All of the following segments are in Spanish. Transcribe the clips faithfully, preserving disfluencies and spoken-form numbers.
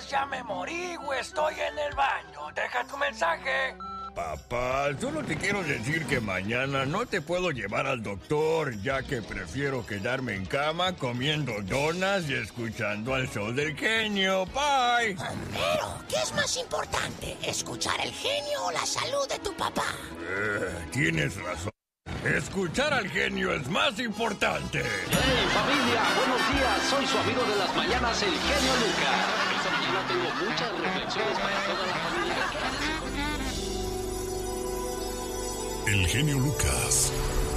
vez ya me morí o estoy en el baño. Deja tu mensaje. Papá, solo te quiero decir que mañana no te puedo llevar al doctor, ya que prefiero quedarme en cama comiendo donas y escuchando al show del genio. Bye. Homero, ¿qué es más importante? ¿Escuchar el genio o la salud de tu papá? Eh, tienes razón. Escuchar al genio es más importante. ¡Hey, familia! Buenos días. Soy su amigo de las mañanas, el genio Lucas. Esta mañana tengo muchas reflexiones para toda la familia. El genio Lucas,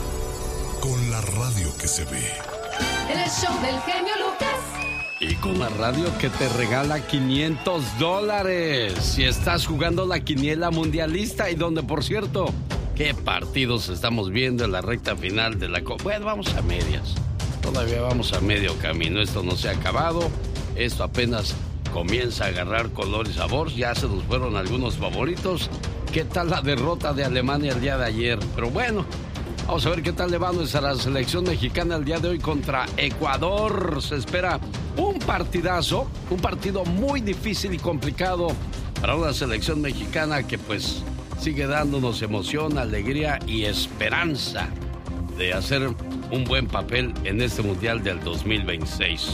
con la radio que se ve. El show del genio Lucas. Y con la radio que te regala quinientos dólares. Si estás jugando la quiniela mundialista y donde, por cierto, ¿qué partidos estamos viendo en la recta final de la Copa? Bueno, vamos a medias. Todavía vamos a medio camino. Esto no se ha acabado. Esto apenas comienza a agarrar color y sabor. Ya se nos fueron algunos favoritos. ¿Qué tal la derrota de Alemania el día de ayer? Pero bueno, vamos a ver qué tal le va a nuestra selección mexicana el día de hoy contra Ecuador. Se espera un partidazo, un partido muy difícil y complicado para una selección mexicana que pues sigue dándonos emoción, alegría y esperanza de hacer un buen papel en este Mundial del dos mil veintiséis.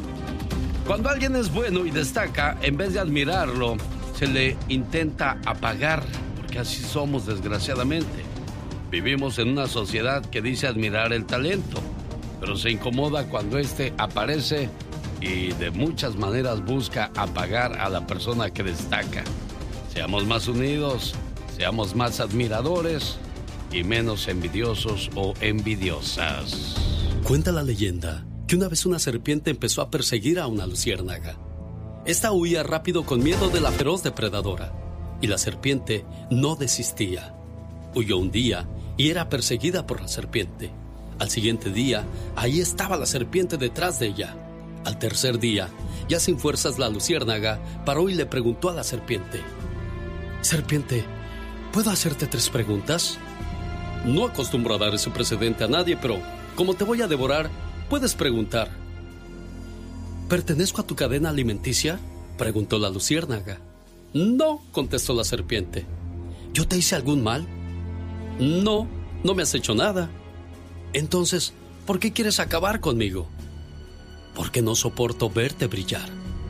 Cuando alguien es bueno y destaca, en vez de admirarlo, se le intenta apagar. Así somos, desgraciadamente. Vivimos en una sociedad que dice admirar el talento, pero se incomoda cuando éste aparece y de muchas maneras busca apagar a la persona que destaca. Seamos más unidos, seamos más admiradores y menos envidiosos o envidiosas. Cuenta la leyenda que una vez una serpiente empezó a perseguir a una luciérnaga. Esta huía rápido con miedo de la feroz depredadora. Y la serpiente no desistía. Huyó un día y era perseguida por la serpiente. Al siguiente día, ahí estaba la serpiente detrás de ella. Al tercer día, ya sin fuerzas, la luciérnaga paró y le preguntó a la serpiente: Serpiente, ¿puedo hacerte tres preguntas? No acostumbro a dar ese precedente a nadie, pero como te voy a devorar, puedes preguntar. ¿Pertenezco a tu cadena alimenticia?, preguntó la luciérnaga. No, contestó la serpiente. ¿Yo te hice algún mal? No, no me has hecho nada. Entonces, ¿por qué quieres acabar conmigo? Porque no soporto verte brillar.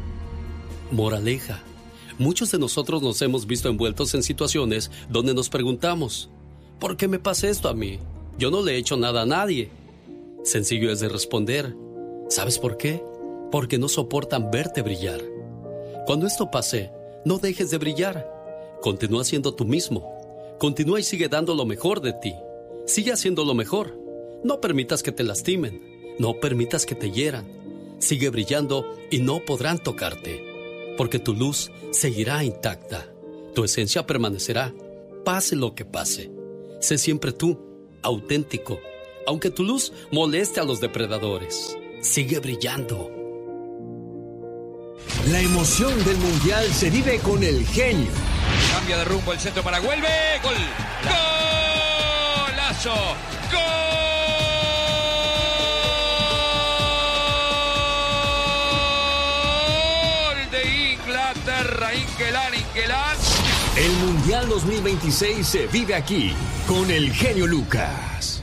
Moraleja: muchos de nosotros nos hemos visto envueltos en situaciones donde nos preguntamos: ¿por qué me pasa esto a mí? Yo no le he hecho nada a nadie. Sencillo es de responder: ¿sabes por qué? Porque no soportan verte brillar. Cuando esto pase, no dejes de brillar. Continúa siendo tú mismo. Continúa y sigue dando lo mejor de ti. Sigue haciendo lo mejor. No permitas que te lastimen. No permitas que te hieran. Sigue brillando y no podrán tocarte. Porque tu luz seguirá intacta. Tu esencia permanecerá, pase lo que pase. Sé siempre tú, auténtico. Aunque tu luz moleste a los depredadores. Sigue brillando. La emoción del Mundial se vive con el genio. Cambia de rumbo el centro para Huelve. ¡Gol! ¡Golazo! ¡Gol de Inglaterra! Inquelán, Inquelán. El Mundial dos mil veintiséis se vive aquí con el genio Lucas.